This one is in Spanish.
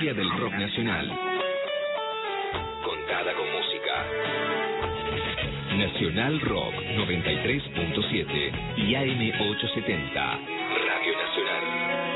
historia del rock nacional. Contada con música. Nacional Rock 93.7 y AM 870.